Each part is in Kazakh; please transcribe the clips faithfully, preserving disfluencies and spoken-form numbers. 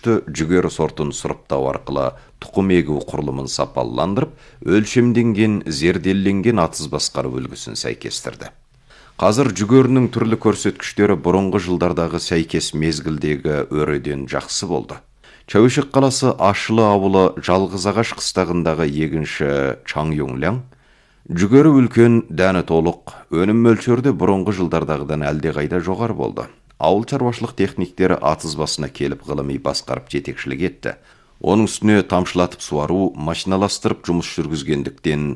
сүтті жүгері сортын сұрыптау арқылы тұқым егу құрылымын сапаландырып, өлшемденген, зерделенген атыз басқару үлгісін сәйкестірді. Қазір жүгерінің түрлі көрсеткіштері бұрынғы жылдардағы сәйкес мезгілдегі өреден жақсы болды. Чәуешек қаласы Ашылы ауылы Жалғызағаш қыстағындағы егінші Чаңюңляң жүгері үлкен, дәні толық, өнім мөлшері бұрынғы жылдардағыдан әлдеқайда жоғары болды. Ауыл шаруашылық техниктері атыз басына келіп ғылыми басқарып жетекшілік етті. Оның үстіне тамшылатып суару, машиналастырып жұмыс жүргізгендіктен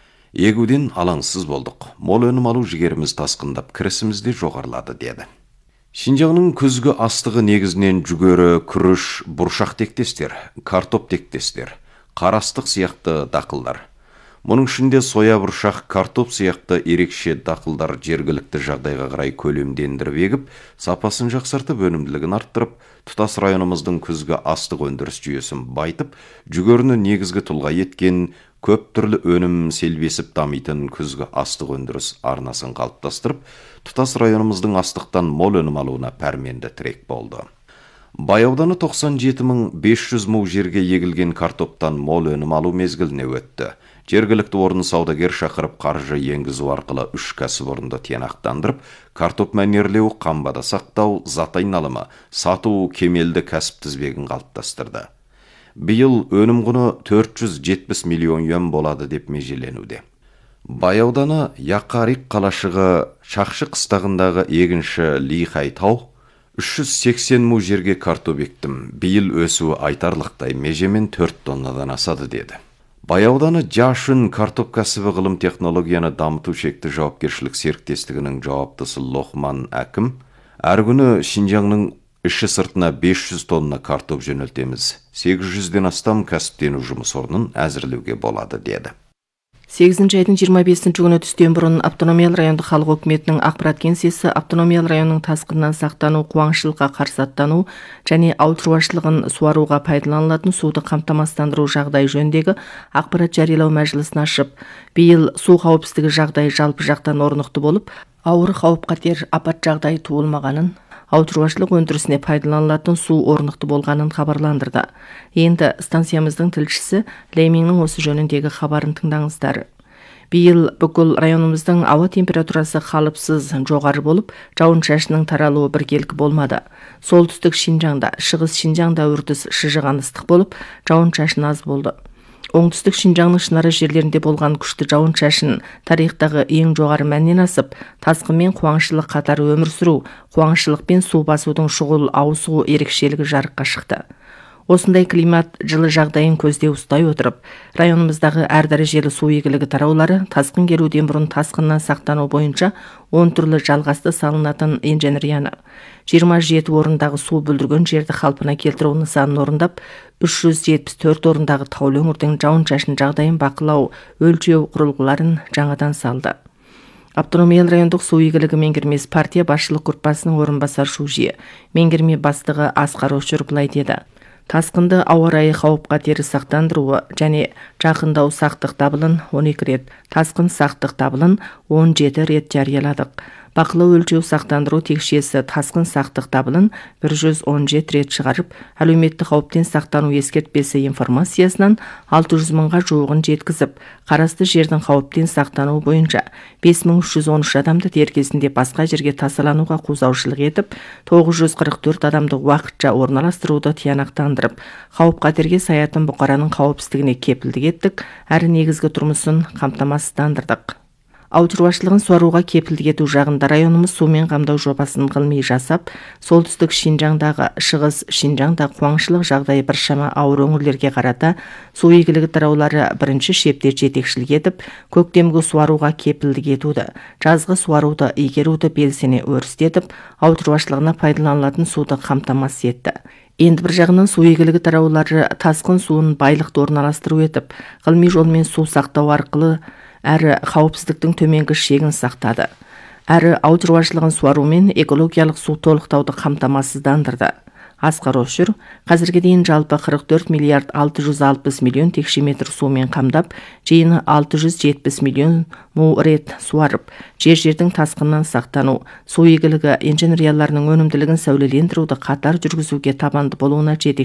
егуден алаңсыз болдық. Мол өнім алу жігеріміз тасқындап, кірісіміз де жоғарылады деді. Шинжаңның күзгі астығы негізінен жүгері, күріш, бұршақ тектестер, картоп тектестер, қарастық сияқты дақылдар. Мұның ішінде соя, бұршақ, картоп сияқты ерекше дақылдар жергілікті жағдайға қарай көлемдендіріп егіп, сапасын жақсартып, өнімділігін арттырып, тұтас районымыздың күзгі астық өндіріс жүйесін байтып, жүгеріні негізгі тұлға еткен, көп түрлі өнім селбесіп дамитын күзгі астық өндіріс арнасын қалыптастырып, тұтас районымыздың астықтан мол өнім алуына пәрменді тірек болды. Бай ауданы тоқсан жеті мың бес жүз му жерге егілген картоптан мол өнім алу мезгіліне өтті. Жергілікті орын саудагер шақырып қаржы енгізу арқылы үш кәсіпорынды тиянақтандырып, картоп мәнерлеу, қамбада сақтау, зат айналымы, сату кемелді кәсіп тізбегін қалыптастырды. Биыл өнім құны төрт жүз жетпіс миллион юан болады деп межеленуде. Бай ауданы Яқарик қалашығы Шақшы қыстағындағы егінші Лихай тау үш жүз сексен му жерге картоп ектім. Биыл өсуі айтарлықтай, межемен төрт тоннадан асады деді. Бай ауданы Жашын картоп кәсібі ғылым технологияны дамыту шекті жауапкершілік серіктестігінің жауаптысы Лохман әкім, әр күні Шинжаңның іші сыртына бес жүз тонна картоп жөнелтеміз. сегіз жүзден астам кәсіптену жұмыс орнын әзірлеуге болады деді. сегізінші айдың жиырма бесінші күні түстен бұрын автономиялы райондық халық өкіметінің ақпарат кеңсесі автономиялы районның тасқыннан сақтану, қуаңшылыққа қарсы аттану және ауыл шаруашылығын суаруға пайдаланылатын суды қамтамасыздандыру жағдайы жөніндегі ақпарат жариялау мәжілісін ашып, биыл су қауіпсіздігі жағдайы жалпы жақтан орнықты болып, ауыр қауіп-қатер апат жағдайы туылмағанын, ауыл шаруашылық өндірісіне пайдаланылатын су орнықты болғанын хабарландырды. Енді станциямыздың тілшісі Лейминнің осы жөніндегі хабарын тыңдаңыздар. Биыл бүкіл районымыздың ауа температурасы қалыпсыз жоғары болып, жауын-шашынның таралуы біркелкі болмады. Солтүстік Шинжаңда, шығыс Шинжаңда үрдіс шыжыған ыстық болып, жауын-шашын аз болды. Оңтүстік Шинжаңның шынары жерлерінде болған күшті жауын-шашын тарихтағы ең жоғары мәннен асып, тасқын мен қуаңшылық қатар өмір сүру, қуаңшылық пен су басудың шұғыл ауысу ерекшелігі жарыққа шықты. Осындай климат жылы жағдайын көзде ұстай отырып, районымыздағы әр дәрежелі су игілігі тараулары тасқын келуден бұрын тасқыннан сақтану бойынша он түрлі жалғасты салынатын инженерияны, жиырма жеті орындағы су бүлдірген жерді қалпына келтіру нысанын орындап, үш жүз жетпіс төрт орындағы таулы өңірдің жауын-шашын жағдайын бақылау, өлшеу құрылғыларын жаңадан салды. Автономиялы райондық су игілігі меңгермес партия басшылық группасының орынбасар шужие, меңгерме бастығы Асқар Өшір былай деді. Тасқынды ауа райы қауіп-қатері сақтандыруы және жақындау сақтық дабылын он екі рет, тасқын сақтық дабылын он жеті рет жарияладық. Бақылау өлшеу сақтандыру текшесі тасқын сақтық дабылын бір жүз он жеті рет шығарып, әлеуметтік қауіптен сақтану ескертпесі информациясынан алты жүз мыңға жуығын жеткізіп, қарасты жердің қауіптен сақтану бойынша бес мың үш жүз он үш адамды дер кезінде басқа жерге тасалануға қозаушылық етіп, тоғыз жүз қырық төрт адамды уақытша орналастыруды тиянақтандырып, қауіп-қатерге саятын бұқараның қауіпсіздігіне кепілдік еттік, әрі негізгі тұрмысын қамтамасыздандырдық. Ауыл шаруашылығын суаруға кепілдік ету жағында районымыз сумен қамдау жобасын ғылыми жасап, солтүстік Шинжаңдағы, шығыс Шинжаңда қуаңшылық жағдайы біршама ауыр өңірлерге қарата су игілігі тараулары бірінші шепте жетекшілік етіп, көктемгі суаруға кепілдік етуді, жазғы суаруды игеруді белсене өрістетіп, ауыл шаруашылығына пайдаланылатын суды қамтамасыз етті. Енді бір жағынан су игілігі тараулары тасқын суын байлықты орналастыру етіп, ғылыми жолмен су сақтау арқылы әрі қауіпсіздіктің төменгі шегін сақтады. Әрі ауыл шаруашылығын суарумен экологиялық су толықтауды қамтамасыздандырды. Асқар Өшір қазірге дейін жалпы қырық төрт миллиард алты жүз алпыс миллион текше метр сумен қамдап, жиыны алты жүз жетпіс миллион му рет суарып, жер-жердің тасқыннан сақтану, су игілігі инженерияларының өнімділігін сәулелендіруді қатар жүргізуге табанды болуына жетек